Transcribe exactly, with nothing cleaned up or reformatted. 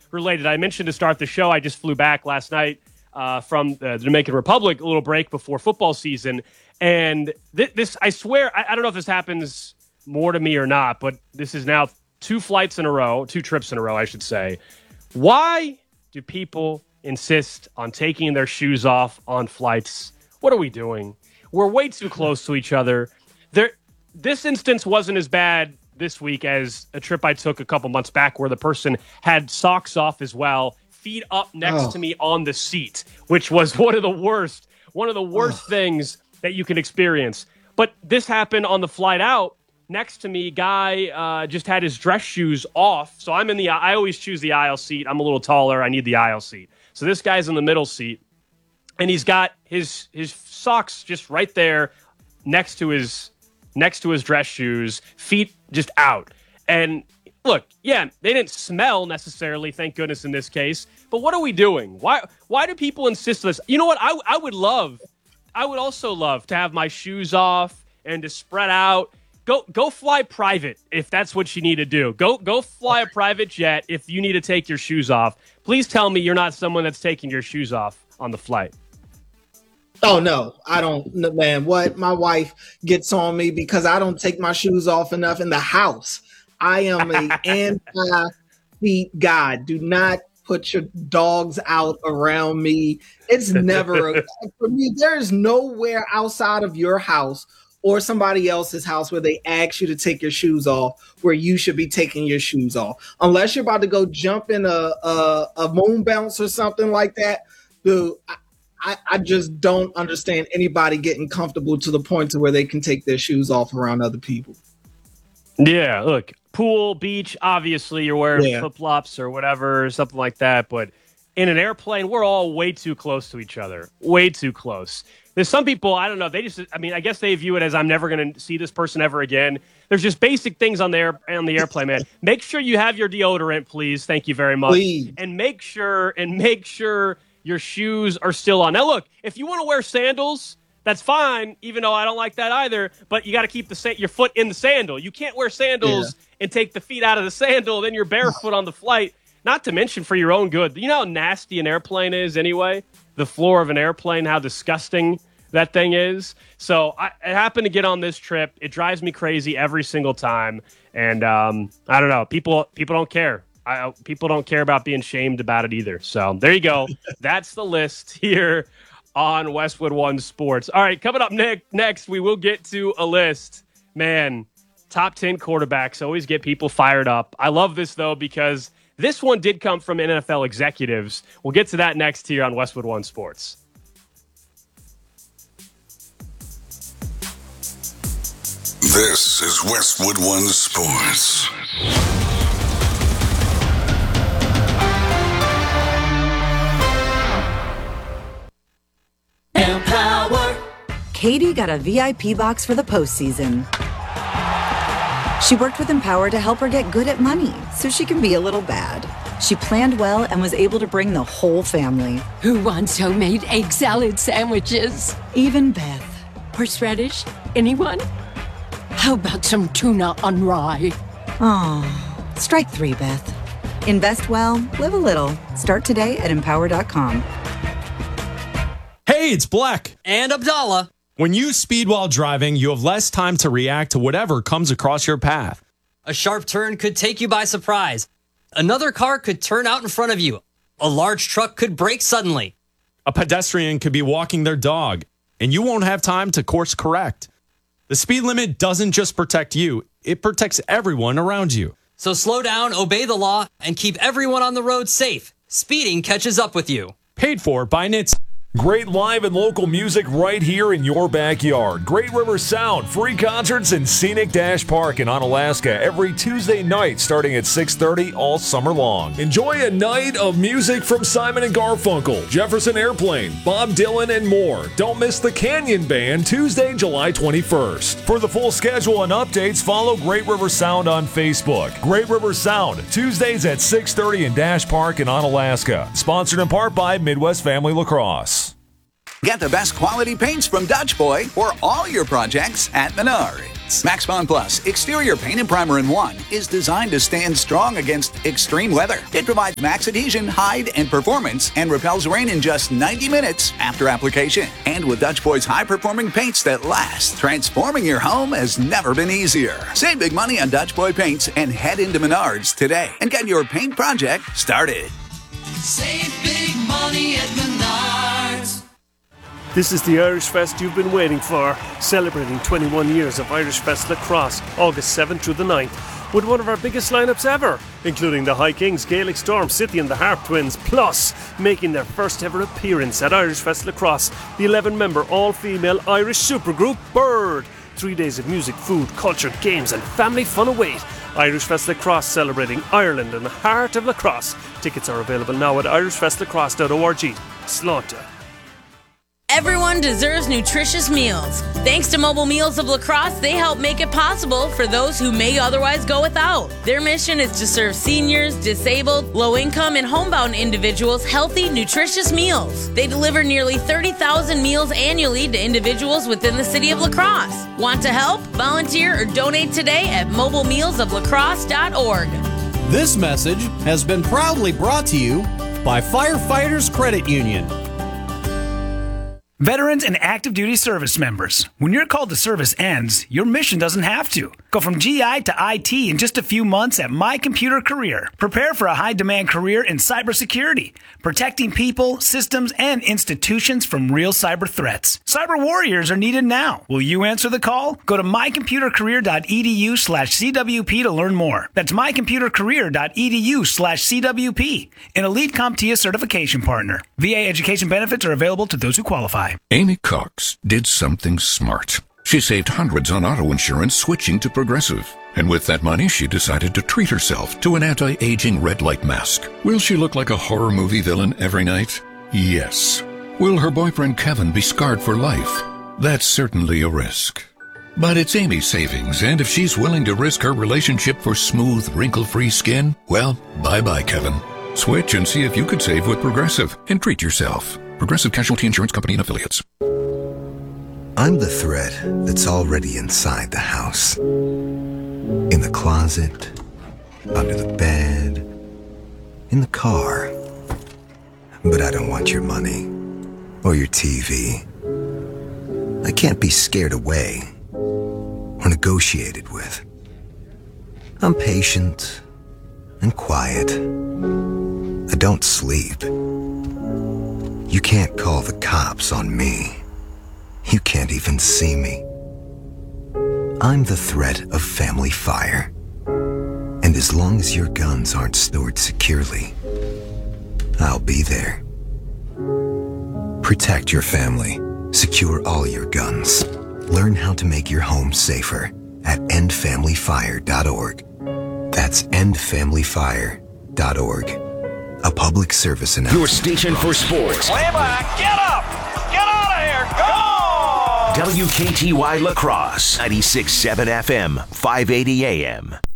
related. I mentioned to start the show, I just flew back last night uh, from the Dominican Republic, a little break before football season. And th- this, I swear, I-, I don't know if this happens more to me or not, but this is now two flights in a row, two trips in a row, I should say. Why do people insist on taking their shoes off on flights? What are we doing? We're way too close to each other. There, this instance wasn't as bad this week as a trip I took a couple months back where the person had socks off as well, feet up next oh. to me on the seat, which was one of the worst, one of the worst oh. things that you can experience. But this happened on the flight out. Next to me, guy uh, just had his dress shoes off. So I'm in the, I always choose the aisle seat. I'm a little taller. I need the aisle seat. So this guy's in the middle seat, and he's got his his socks just right there next to his next to his dress shoes, feet just out. And look, yeah, they didn't smell necessarily, thank goodness in this case. But what are we doing? Why why do people insist on this? You know what? I I would love, I would also love to have my shoes off and to spread out. Go go fly private if that's what you need to do. Go go fly a private jet if you need to take your shoes off. Please tell me you're not someone that's taking your shoes off on the flight. Oh, no, I don't, man. What? My wife gets on me because I don't take my shoes off enough in the house. I am an anti-feet guy. Do not put your dogs out around me. It's never, a, for me, there's nowhere outside of your house or somebody else's house where they ask you to take your shoes off, where you should be taking your shoes off. Unless you're about to go jump in a, a, a moon bounce or something like that, dude, I, I, I just don't understand anybody getting comfortable to the point to where they can take their shoes off around other people. Yeah, look, pool, beach, obviously you're wearing yeah. flip-flops or whatever, something like that. But in an airplane, we're all way too close to each other, way too close. There's some people, I don't know, they just, I mean, I guess they view it as I'm never going to see this person ever again. There's just basic things on the, air, on the airplane, man. Make sure you have your deodorant, please. Thank you very much. Please. And make sure, and make sure your shoes are still on. Now, look, if you want to wear sandals, that's fine, even though I don't like that either, but you got to keep the sa- your foot in the sandal. You can't wear sandals yeah. and take the feet out of the sandal, then you're barefoot on the flight. Not to mention for your own good. You know how nasty an airplane is anyway? The floor of an airplane, how disgusting that thing is. So I, I happened to get on this trip. It drives me crazy every single time. And um, I don't know. People people don't care. I, people don't care about being shamed about it either. So there you go. That's the list here on Westwood One Sports. All right, coming up ne- next, we will get to a list. Man, top ten quarterbacks always get people fired up. I love this, though, because this one did come from N F L executives. We'll get to that next here on Westwood One Sports. This is Westwood One Sports. Empower. Katie got a V I P box for the postseason. She worked with Empower to help her get good at money so she can be a little bad. She planned well and was able to bring the whole family. Who wants homemade egg salad sandwiches? Even Beth. Horseradish? Anyone? How about some tuna on rye? Oh, strike three, Beth. Invest well, live a little. Start today at empower dot com. Hey, it's Black. And Abdallah. When you speed while driving, you have less time to react to whatever comes across your path. A sharp turn could take you by surprise. Another car could turn out in front of you. A large truck could brake suddenly. A pedestrian could be walking their dog, and you won't have time to course correct. The speed limit doesn't just protect you, it protects everyone around you. So slow down, obey the law, and keep everyone on the road safe. Speeding catches up with you. Paid for by N H T S A. Great live and local music right here in your backyard. Great River Sound, free concerts in Scenic Dash Park in Onalaska every Tuesday night starting at six thirty all summer long. Enjoy a night of music from Simon and Garfunkel, Jefferson Airplane, Bob Dylan, and more. Don't miss the Canyon Band Tuesday, July twenty-first. For the full schedule and updates, follow Great River Sound on Facebook. Great River Sound, Tuesdays at six thirty in Dash Park in Onalaska. Sponsored in part by Midwest Family Lacrosse. Get the best quality paints from Dutch Boy for all your projects at Menard. paints. Max Bond Plus Exterior Paint and Primer in One is designed to stand strong against extreme weather. It provides max adhesion, hide, and performance and repels rain in just ninety minutes after application. And with Dutch Boy's high-performing paints that last, transforming your home has never been easier. Save big money on Dutch Boy paints and head into Menards today and get your paint project started. Save big money at Menards. This is the Irish Fest you've been waiting for, celebrating twenty-one years of Irish Fest Lacrosse, August seventh through the ninth, with one of our biggest lineups ever, including the High Kings, Gaelic Storm, City and the Harp Twins, plus making their first ever appearance at Irish Fest Lacrosse, the eleven-member all-female Irish supergroup Bird. Three days of music, food, culture, games and family fun await. Irish Fest Lacrosse, celebrating Ireland and the heart of lacrosse. Tickets are available now at irish fest lacrosse dot org. Slaughter. Everyone deserves nutritious meals. Thanks to Mobile Meals of La Crosse, they help make it possible for those who may otherwise go without. Their mission is to serve seniors, disabled, low-income, and homebound individuals healthy, nutritious meals. They deliver nearly thirty thousand meals annually to individuals within the city of La Crosse. Want to help? Volunteer or donate today at mobile meals of la crosse dot org. This message has been proudly brought to you by Firefighters Credit Union. Veterans and active duty service members, when your call to service ends, your mission doesn't have to. Go from G I to I T in just a few months at My Computer Career. Prepare for a high-demand career in cybersecurity, protecting people, systems, and institutions from real cyber threats. Cyber warriors are needed now. Will you answer the call? Go to my computer career dot e d u slash c w p to learn more. That's my computer career dot e d u slash c w p, an elite CompTIA certification partner. V A education benefits are available to those who qualify. Amy Cox did something smart. She saved hundreds on auto insurance switching to Progressive. And with that money, she decided to treat herself to an anti-aging red light mask. Will she look like a horror movie villain every night? Yes. Will her boyfriend Kevin be scarred for life? That's certainly a risk. But it's Amy's savings, and if she's willing to risk her relationship for smooth, wrinkle-free skin, well, bye-bye, Kevin. Switch and see if you could save with Progressive and treat yourself. Progressive Casualty Insurance Company and Affiliates. I'm the thread that's already inside the house. In the closet, under the bed, in the car. But I don't want your money or your T V. I can't be scared away or negotiated with. I'm patient and quiet. I don't sleep. You can't call the cops on me. You can't even see me. I'm the threat of family fire. And as long as your guns aren't stored securely, I'll be there. Protect your family. Secure all your guns. Learn how to make your home safer at end family fire dot org. That's end family fire dot org. A public service announcement. Your station for sports. Way back, get up! Get out of here, go! W K T Y La Crosse, ninety-six point seven F M, five eighty A M.